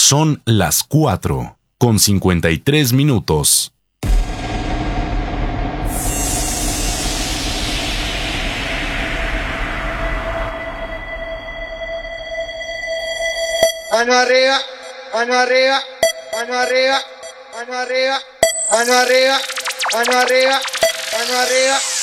Son las 4:53. Mano arriba, mano arriba, mano arriba, mano arriba, mano arriba, mano arriba, mano arriba.